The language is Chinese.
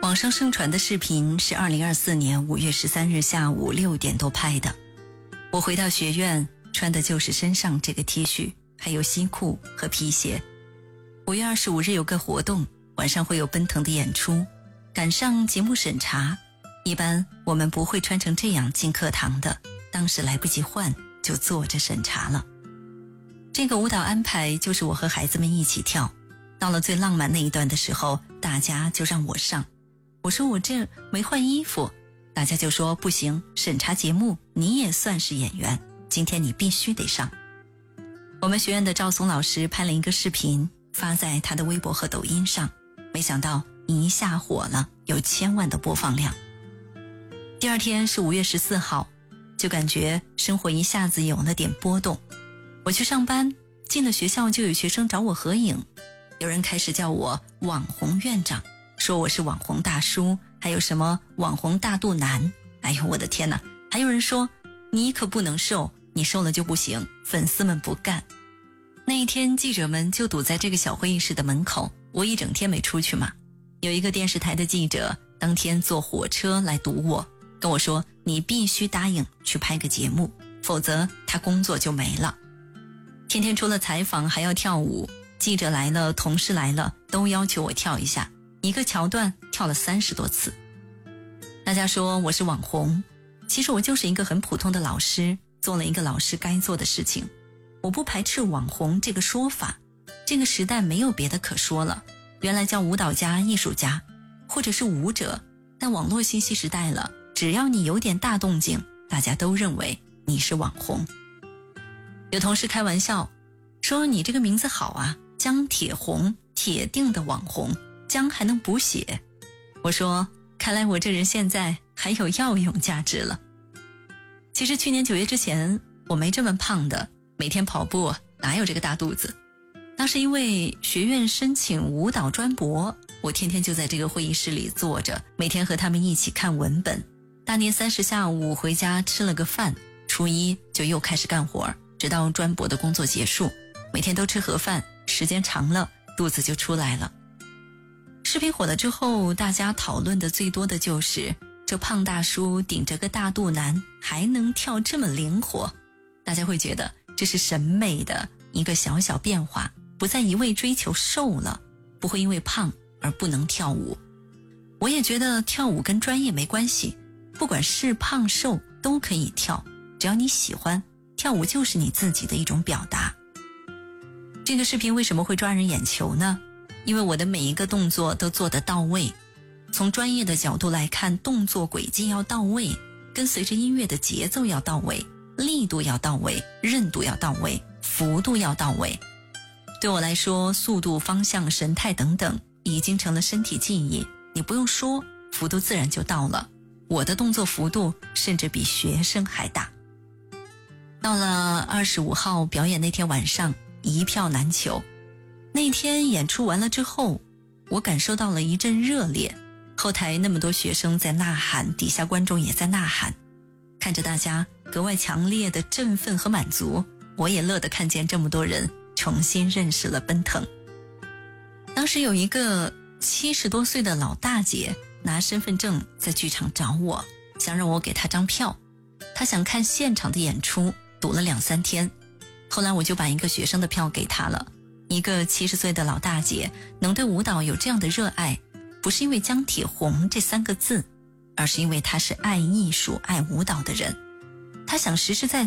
网上盛传的视频是2024年5月13日下午6点多拍的。我回到学院，穿的就是身上这个 T 恤，还有西裤和皮鞋。5月25日有个活动，晚上会有奔腾的演出，赶上节目审查。一般我们不会穿成这样进课堂的，当时来不及换，就坐着审查了。这个舞蹈安排就是我和孩子们一起跳，到了最浪漫那一段的时候，大家就让我上。我说我这没换衣服，大家就说不行，审查节目你也算是演员，今天你必须得上。我们学院的赵松老师拍了一个视频发在他的微博和抖音上，没想到一下火了，有1000万的播放量。第二天是5月14号，就感觉生活一下子有了点波动。我去上班，进了学校就有学生找我合影，有人开始叫我网红院长，说我是网红大叔，还有什么网红大肚腩。哎呦我的天哪，还有人说你可不能瘦，你瘦了就不行，粉丝们不干。那一天记者们就堵在这个小会议室的门口，我一整天没出去嘛。有一个电视台的记者当天坐火车来堵我，跟我说你必须答应去拍个节目，否则他工作就没了。天天除了采访还要跳舞，记者来了，同事来了，都要求我跳一下，一个桥段跳了30多次。大家说我是网红，其实我就是一个很普通的老师，做了一个老师该做的事情。我不排斥网红这个说法，这个时代没有别的可说了，原来叫舞蹈家、艺术家或者是舞者，但网络信息时代了，只要你有点大动静，大家都认为你是网红。有同事开玩笑说你这个名字好啊，姜铁红，铁定的网红，姜还能补血。我说看来我这人现在还有药用价值了。其实去年9月之前我没这么胖的，每天跑步哪有这个大肚子。当时因为学院申请舞蹈专博，我天天就在这个会议室里坐着，每天和他们一起看文本。大年30下午回家吃了个饭，初一就又开始干活，直到专博的工作结束，每天都吃盒饭，时间长了肚子就出来了。视频火了之后，大家讨论的最多的就是这胖大叔顶着个大肚腩还能跳这么灵活。大家会觉得这是审美的一个小小变化，不再一味追求瘦了，不会因为胖而不能跳舞。我也觉得跳舞跟专业没关系，不管是胖瘦都可以跳，只要你喜欢，跳舞就是你自己的一种表达。这个视频为什么会抓人眼球呢？因为我的每一个动作都做得到位。从专业的角度来看，动作轨迹要到位，跟随着音乐的节奏要到位，力度要到位，韧度要到位，幅度要到位。对我来说，速度、方向、神态等等已经成了身体记忆，你不用说，幅度自然就到了。我的动作幅度甚至比学生还大。到了25号表演那天晚上，一票难求。那天演出完了之后，我感受到了一阵热烈，后台那么多学生在呐喊，底下观众也在呐喊，看着大家格外强烈的振奋和满足，我也乐得看见这么多人重新认识了奔腾。当时有一个70多岁的老大姐拿身份证在剧场找我，想让我给她张票，她想看现场的演出，堵了2-3天。后来我就把一个学生的票给她了。一个70岁的老大姐能对舞蹈有这样的热爱，不是因为姜铁红这3个字，而是因为她是爱艺术、爱舞蹈的人。她想实实在